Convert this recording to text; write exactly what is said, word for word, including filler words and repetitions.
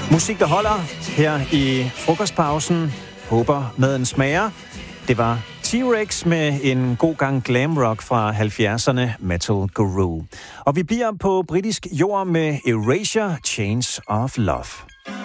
Musik, der holder her i frokostpausen. Håber maden smager. Det var T-Rex med en god gang glam rock fra halvfjerdserne, Metal Guru. Og vi bliver på britisk jord med Erasure, Chains of Love.